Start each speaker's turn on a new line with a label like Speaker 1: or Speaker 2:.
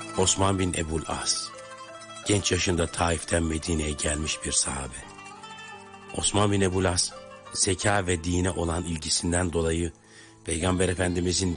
Speaker 1: Osman bin Ebul As, genç yaşında Taif'ten Medine'ye gelmiş bir sahabe. Osman bin Ebul As, zeka ve dine olan ilgisinden dolayı Peygamber Efendimizin